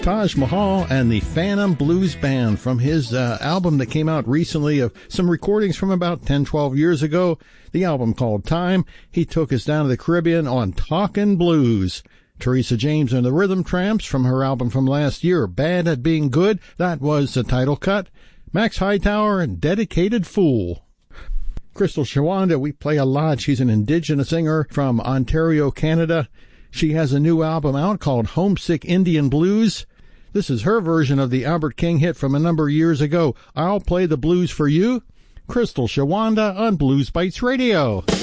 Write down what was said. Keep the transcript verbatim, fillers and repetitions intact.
Taj Mahal and the Phantom Blues Band from his uh, album that came out recently of some recordings from about ten, twelve years ago. The album called Time. He took us down to the Caribbean on Talkin' Blues. Teresa James and the Rhythm Tramps from her album from last year, Bad at Being Good. That was the title cut. Max Hightower and Dedicated Fool. Crystal Shawanda, we play a lot. She's an indigenous singer from Ontario, Canada. She has a new album out called Homesick Indian Blues. This is her version of the Albert King hit from a number of years ago, I'll Play the Blues for You. Crystal Shawanda on Blues Bites Radio.